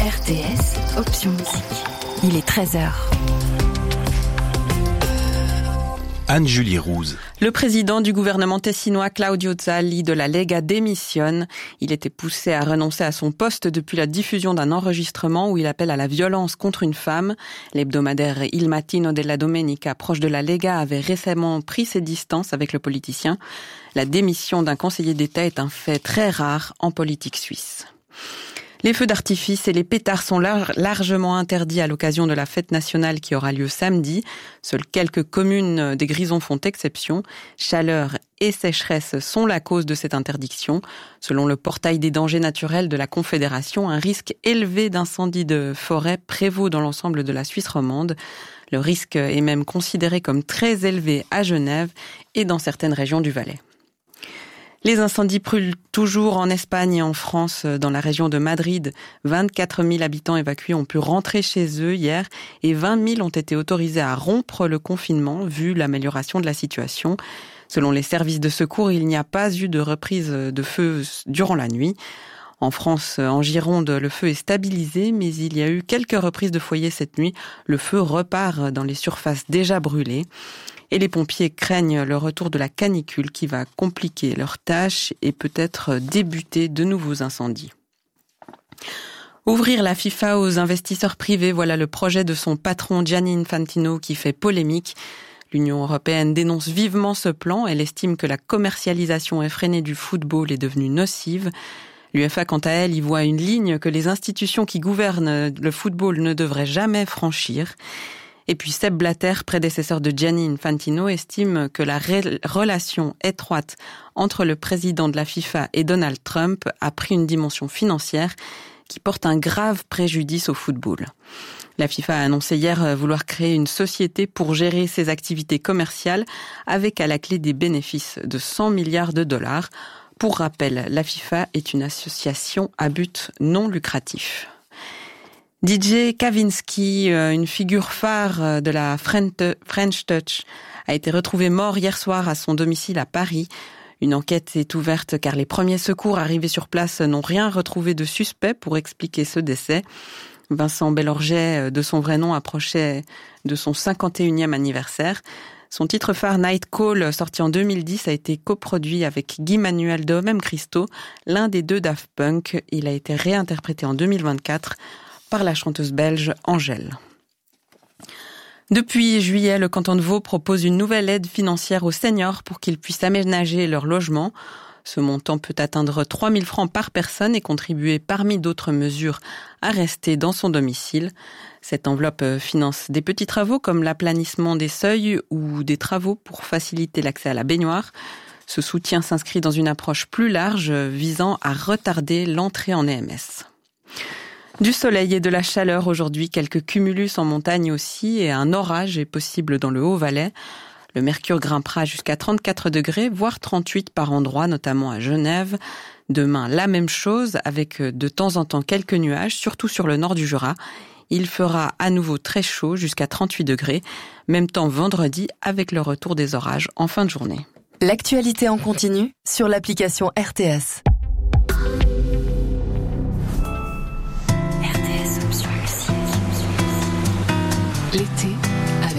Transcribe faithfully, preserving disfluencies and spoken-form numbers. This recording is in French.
R T S, option musique. Il est treize heures. Anne-Julie Rouse. Le président du gouvernement tessinois Claudio Zalli de la Lega démissionne. Il était poussé à renoncer à son poste depuis la diffusion d'un enregistrement où il appelle à la violence contre une femme. L'hebdomadaire Il Mattino della Domenica, proche de la Lega, avait récemment pris ses distances avec le politicien. La démission d'un conseiller d'État est un fait très rare en politique suisse. Les feux d'artifice et les pétards sont lar- largement interdits à l'occasion de la fête nationale qui aura lieu samedi. Seules quelques communes des Grisons font exception. Chaleur et sécheresse sont la cause de cette interdiction. Selon le portail des dangers naturels de la Confédération, un risque élevé d'incendie de forêt prévaut dans l'ensemble de la Suisse romande. Le risque est même considéré comme très élevé à Genève et dans certaines régions du Valais. Les incendies brûlent toujours en Espagne et en France. Dans la région de Madrid, vingt-quatre mille habitants évacués ont pu rentrer chez eux hier et vingt mille ont été autorisés à rompre le confinement vu l'amélioration de la situation. Selon les services de secours, il n'y a pas eu de reprise de feu durant la nuit. En France, en Gironde, le feu est stabilisé, mais il y a eu quelques reprises de foyers cette nuit. Le feu repart dans les surfaces déjà brûlées. Et les pompiers craignent le retour de la canicule qui va compliquer leur tâche et peut-être débuter de nouveaux incendies. Ouvrir la FIFA aux investisseurs privés, voilà le projet de son patron Gianni Infantino qui fait polémique. L'Union européenne dénonce vivement ce plan. Elle estime que la commercialisation effrénée du football est devenue nocive. L'UEFA, quant à elle, y voit une ligne que les institutions qui gouvernent le football ne devraient jamais franchir. Et puis Sepp Blatter, prédécesseur de Gianni Infantino, estime que la ré- relation étroite entre le président de la FIFA et Donald Trump a pris une dimension financière qui porte un grave préjudice au football. La FIFA a annoncé hier vouloir créer une société pour gérer ses activités commerciales avec à la clé des bénéfices de cent milliards de dollars. Pour rappel, la FIFA est une association à but non lucratif. D J Kavinsky, une figure phare de la French Touch, a été retrouvé mort hier soir à son domicile à Paris. Une enquête est ouverte car les premiers secours arrivés sur place n'ont rien retrouvé de suspect pour expliquer ce décès. Vincent Bellorget, de son vrai nom, approchait de son cinquante et unième anniversaire. Son titre phare Night Call, sorti en deux mille dix, a été coproduit avec Guy Manuel de Homem Christo, l'un des deux Daft Punk. Il a été réinterprété en deux mille vingt-quatre par la chanteuse belge Angèle. Depuis juillet, le canton de Vaud propose une nouvelle aide financière aux seniors pour qu'ils puissent aménager leur logement. Ce montant peut atteindre trois mille francs par personne et contribuer parmi d'autres mesures à rester dans son domicile. Cette enveloppe finance des petits travaux comme l'aplanissement des seuils ou des travaux pour faciliter l'accès à la baignoire. Ce soutien s'inscrit dans une approche plus large visant à retarder l'entrée en E M S. Du soleil et de la chaleur aujourd'hui, quelques cumulus en montagne aussi et un orage est possible dans le Haut-Valais. Le mercure grimpera jusqu'à trente-quatre degrés, voire trente-huit par endroits, notamment à Genève. Demain, la même chose avec de temps en temps quelques nuages, surtout sur le nord du Jura. Il fera à nouveau très chaud jusqu'à trente-huit degrés. Même temps vendredi avec le retour des orages en fin de journée. L'actualité en continu sur l'application R T S.